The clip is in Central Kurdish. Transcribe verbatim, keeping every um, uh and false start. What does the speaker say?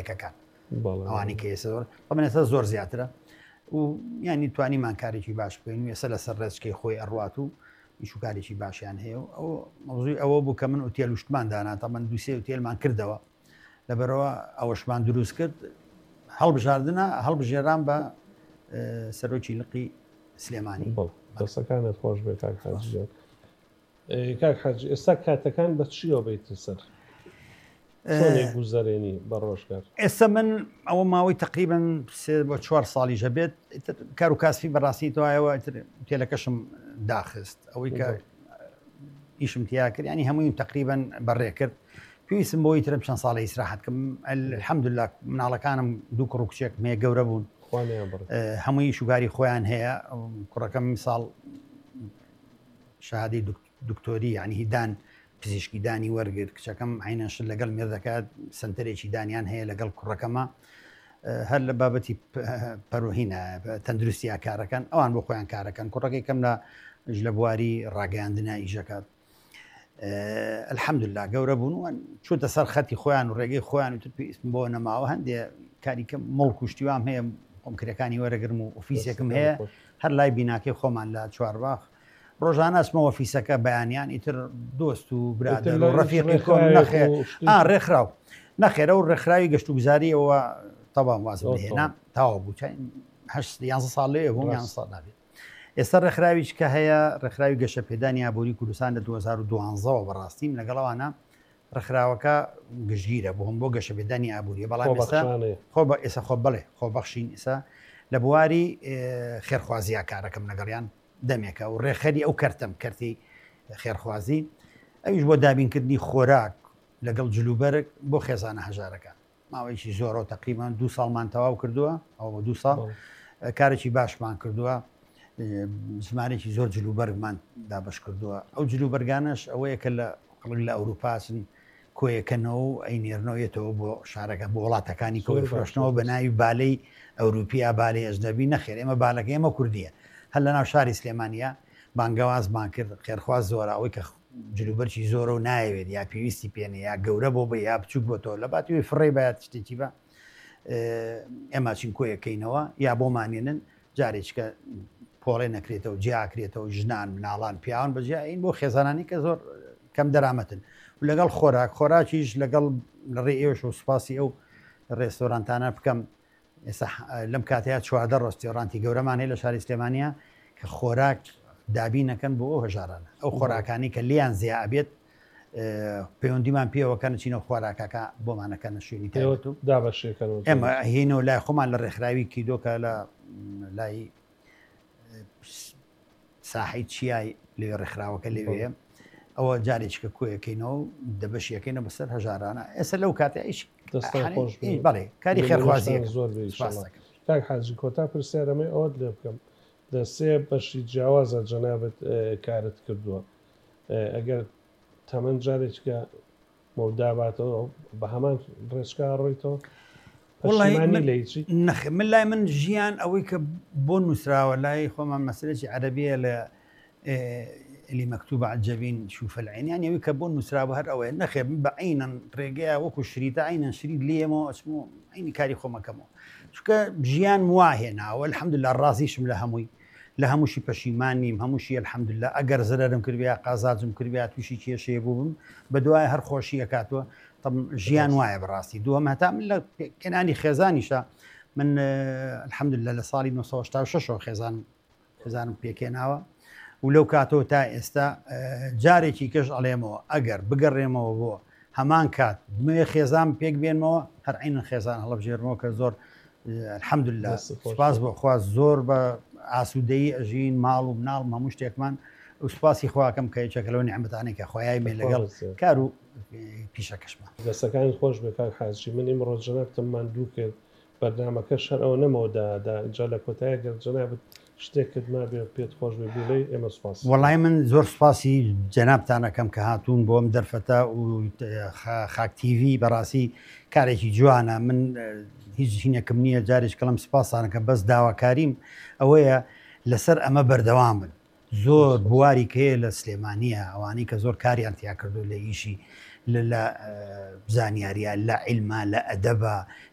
پێکەکان ئەوانی کە ئێستا زۆر بەڵام ئێستا زۆر زیاترە و ینی توانیمان کارێکی باش بکەین و ئێستا لەسەر ڕێچکەی خۆی ئەڕوات و ئیشوکارێکی باشیان هەیە و ئەو مەوزوعی ئەوە بوو کە من ئوتێل وشتمان دانا تەمەەن دووسێ وتێلمان کردەوە لەبەرەوە ئەوەشمان دروست کرد هەڵبژاردنە هەڵبژێران بە سەرۆکی لقی سلێمانی دەستەکانت خۆش بێت کاک حاجی کاک حاجی ئێستا کاتەکان بە چیەوە بیتە سەر گوزارێنی بە ڕۆژگار ئێستا من ئەوە ماوەی تقریبن سێ بۆ چوار ساڵی ژەبێت کار و کاسفی بەڕاستی توایەوە تێلەکەشم داخست ئەوەی کە ئیشم تیا کرد ینی هەمووی تقریبن بەڕێ کرد پێویستم بۆی ترم چەند ساڵی ئیسراحەت کەم الحەمدوللا مناڵەکانم دوو کوڕ و کچێک مێ گەورە بوون هەمووی شوگاری خۆیان هەیە کوڕەکەم ساڵ شادی دکتۆری ینی هیدان پزیشکی دانی وەرگرت کچەکەم عینەش لەگەڵ مێردەکات سنتەرێکی دانیان هەیە لەگەڵ کوڕەکەمە هەر لە بابەتی پەرۆهینە تەندروستیا کارەکەن ئەوان بۆ خۆیان کارەکەن کوڕەکەی کەم لە ژ لە بواری ڕاگەیاندنا ئیژەکات الحەمدوللا گەورە بوون و چوتە سەر خەتی خۆیان و ڕێگەی خۆیان و پێویستم بۆ نەماوە هەندێ کاریکە مڵک و شتیوام هەیە ئۆمکرەکانی وەرەگرم و ئۆفیسێکم هەیە هەر لای بیناکەی خۆمان لە چوارباخ ڕۆژانەسمەوە فیسەکە بەیانیان ئیتر دۆست و برادر و ڕەفیقی کۆم نەخێ ڕێکخراو نەخێرە و ڕێکخراوی گەشت و گوزاریەوە تەبان وازم هێنا تاوا بوو یانزە ساڵ لێ بووم یان ساڵ نابێت ئێستا ڕێکخراویش کە هەیە ڕێکخراوی گەشە پێدانی ئابووری کوردستان لە دوو هەزار و دوانزەوە بەڕاستیم لەگەڵەوانە ڕێکخراوەکە گشتگیرە بۆ هەم بۆ گەشە پێدانی ئابووری بەڵام ئێستا خۆ بە ئێستا خۆ بڵێ خۆ بەخشین ئێستا لە بواری خێرخوازیە کارەکەم لەگەڵیان دەمێکە و ڕێخەری ئەو کەرتم کەرتی خێرخوازی ئەویش بۆ دابینکردنی خۆراک لەگەڵ جلوبەرگ بۆ خێزانە هەژارەکان ماوەیەکی زۆرەوە تقریبان دوو ساڵمان تەواو کردووە ئەو دوو ساڵ کارێکی باشمان کردووە زمانێکی زۆر جلوبەرگمان دابش کردووە ئەو جلوبەرگانش ئەوەیە کە لە لە ئەوروپاسن کۆیەکەنەوە و ئەینێرنەوەیەتەوە بۆ شارەکە بۆ وڵاتەکانی کۆی فرۆشتنەوە بە ناوی بالەی ئەوروپیا بالەی ئەجنەبی نەخێر ئێمە بالەکە ئێمە کوردیە هەر لە ناو شاری سلێمانیا بانگەوازمان کرد خێرخواز زۆرە ئەوەی کە جلوبەرکی زۆرە و نایەوێت یا پێویستی پێێنێ یا گەورە بۆ بە یا بچوک بۆ تۆ لە باتیوی فڕێ باید شتێکی بە ئێمە چین کۆیەکەینەوە یا بۆمانێنن جارێککە پۆڵێ نەکرێتەوە جیاکرێتەوە ژنان مناڵان پیاوان بەجیا این بۆ خێزانانی کە زۆر کەم دەرامەتن و لەگەڵ خۆراک خۆراکیش لەگەڵ لەڕێ ئێوەش و سوپاسی ئەو ڕێستۆرانتانە بکەم ئێستا لەم کاتەیە چواردە ڕۆستیۆڕانتی گەورەمان هەیە لە شاری سلێمانیا کە خۆراک دابینەکەن بۆ ئەو هەژارانە ئەو خۆراکانی کە لیان زییا ئەبێت پەیوەندیمان پێوەکەن چینە خۆراکەکە بۆمانەکەنە شوێنی تایبەت و ئێمە هینەوە لای خۆمان لە ڕێکخراوی کیدۆکە لە لای ساحی چیای لێ ڕێکخراوەکە لێوێ ئەوە جارێککە کۆیەکەینەوە دەبەشیەکەینە بەسەر هەژارانە ئێستا لەو کاتە ئیش بەڵێ کاری خێرخوازی زۆر کاک حاجی کۆتا پرسیارەمەی ئەوت لێ بکەم لە سێ بەشی جیاوازە جەنابەت کارت کردووە ئەگەر تەمەەن جارێککە مەوداباتەوە بە هەمان ڕێچکە ڕۆیتەوە نەخ من لای من ژیان ئەوەی کە بۆ نووسراوە لای خۆمان مەسلێکی عەرەبیە لە اللي مكتوب على الجبين شوف العين يعني ويك بون مسراب هر أوين نخيب بعينا رجع وكو شريطة عينا شريط ليه مو اسمه عيني كاري خو مكمو شو كجيان مواهنا والحمد لله الرازي شم لهموي لهموشي بشيماني هموشي الحمد لله أجر زررم كربيا قازاتم كربيا توشي كي شيء بوم بدواي هر خوشية كاتوا طب جيان واعي براسي دوها ما تعمل لك كان عندي خزاني شا من آه الحمد لله لصالي نصوص شو خزان خزان بيكيناوا ولو كاتو تا استا جارێکی کەش ئەڵێمەوە ئەگەر بگەڕێمەوە بۆ هەمان کات دمێ خێزان پێک بێنمەوە هەر عینن خێزان هەڵبژێرمەوە کە زۆر الحەمدوللا سوپاس بۆ خوا زۆر بە ئاسوودەیی ئەژین ماڵ و مناڵ هەموو شتێکمان و سوپاسی خواکەم کە یەکێکە لەو نیعمەتانەی کە خۆیای مێ لەگەڵ کار و پیشەکەشمان دەستەکانی خۆش بێ کاک حاجی من ئیمڕۆ جەنابتممان دوو کرد بەرنامەکە شەر ئەوە نەمەوەدادا جا لە کۆتایە گەر جەنابەت شتێکت ما بێ پێت خۆش بێ بیڵێ ئێمە سوپاس وەڵای من زۆر سوپاسی جەنابتانەکەم کە هاتوون بۆم دەرفەتە و خاک تیڤی بەڕاستی کارێکی جوانە من هیچ ژینێکم نییە جارێک کەڵم سوپاسانەکە بەس داواکاریم ئەوەیە لەسەر ئەمە بەردەوام بن زۆر بواری کەیە لە سلێمانیە ئەوانەی کە زۆر کاریان تیا کردو لە ئیشی لە زانیاریە لە عیلما لە ئەدەبە